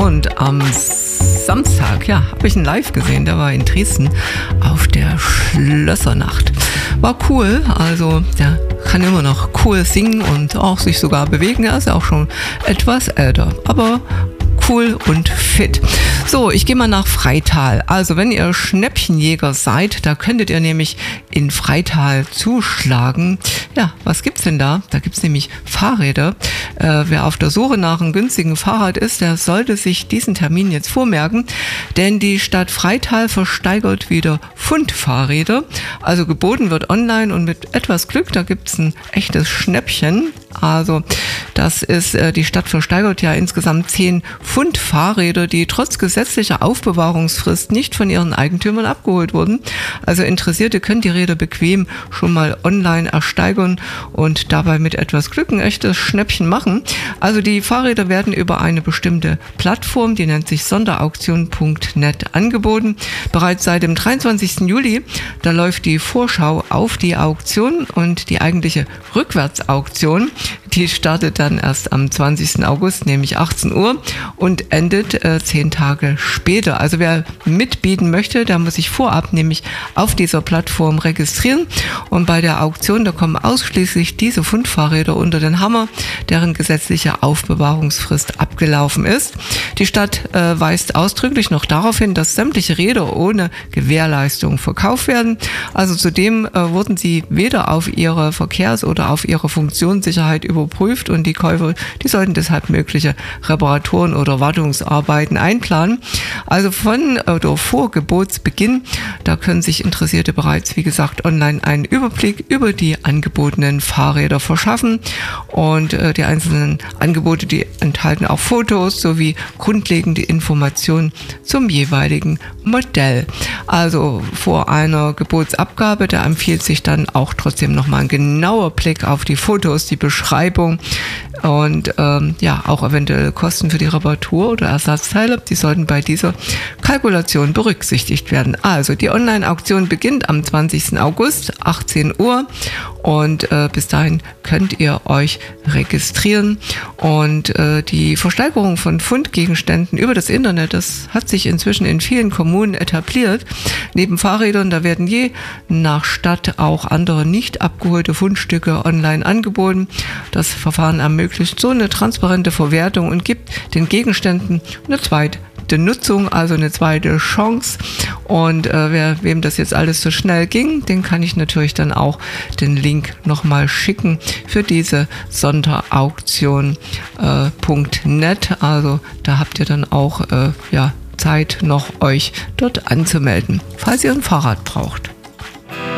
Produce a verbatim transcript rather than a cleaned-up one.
Und am Samstag, ja, habe ich ihn live gesehen. Der war in Dresden auf der Schlössernacht. War cool, also der kann immer noch cool singen und auch sich sogar bewegen. Er ist ja auch schon etwas älter, aber cool und fit. So, ich gehe mal nach Freital. Also, wenn ihr Schnäppchenjäger seid, da könntet ihr nämlich in Freital zuschlagen. Ja, was gibt's denn da? Da gibt's nämlich Fahrräder. Äh, wer auf der Suche nach einem günstigen Fahrrad ist, der sollte sich diesen Termin jetzt vormerken, denn die Stadt Freital versteigert wieder Pfundfahrräder. Also geboten wird online und mit etwas Glück, da gibt's ein echtes Schnäppchen. Also das ist, äh, die Stadt versteigert ja insgesamt zehn Pfundfahrräder, die trotz gesetzlicher Aufbewahrungsfrist nicht von ihren Eigentümern abgeholt wurden. Also Interessierte können die Räder bequem schon mal online ersteigern und dabei mit etwas Glück ein echtes Schnäppchen machen. Also die Fahrräder werden über eine bestimmte Plattform, die nennt sich sonderauktion punkt net, angeboten. Bereits seit dem dreiundzwanzigsten Juli, da läuft die Vorschau auf die Auktion und die eigentliche Rückwärtsauktion, die startet dann erst am zwanzigsten August, nämlich achtzehn Uhr und endet äh, zehn Tage später. Also wer mitbieten möchte, der muss sich vorab nämlich auf dieser Plattform registrieren und bei der Auktion, da kommen ausschließlich diese Pfundfahrräder unter den Hammer, deren gesetzliche Aufbewahrungsfrist abgelaufen ist. Die Stadt äh, weist ausdrücklich noch darauf hin, dass sämtliche Räder ohne Gewährleistung verkauft werden. Also zudem äh, wurden sie weder auf ihre Verkehrs- oder auf ihre Funktionssicherheit überprüft und die Käufer, die sollten deshalb mögliche Reparaturen oder Wartungsarbeiten einplanen. Also von oder vor Gebotsbeginn, da können sich Interessierte bereits, wie gesagt, online einen Überblick über die angebotenen Fahrräder verschaffen und äh, die einzelnen Angebote, die enthalten auch Fotos sowie grundlegende Informationen zum jeweiligen Modell. Also vor einer Gebotsabgabe, da empfiehlt sich dann auch trotzdem nochmal ein genauer Blick auf die Fotos, die Beschreibung und ähm, ja, auch eventuelle Kosten für die Reparatur oder Ersatzteile, die sollten bei dieser Kalkulation berücksichtigt werden. Also die Online-Auktion beginnt am zwanzigsten August, achtzehn Uhr und äh, bis dahin könnt ihr euch registrieren und äh, die Versteigerung von Fundgegenständen über das Internet, das hat sich inzwischen in vielen Kommunen etabliert. Neben Fahrrädern, da werden je nach Stadt auch andere nicht abgeholte Fundstücke online angeboten. Das Verfahren ermöglicht so eine transparente Verwertung und gibt den Gegenständen eine zweite Nutzung, also eine zweite Chance. Und äh, wer, wem das jetzt alles so schnell ging, den kann ich natürlich dann auch den Link nochmal schicken für diese sonderauktion punkt net. Also da habt ihr dann auch äh, ja, Zeit noch euch dort anzumelden, falls ihr ein Fahrrad braucht.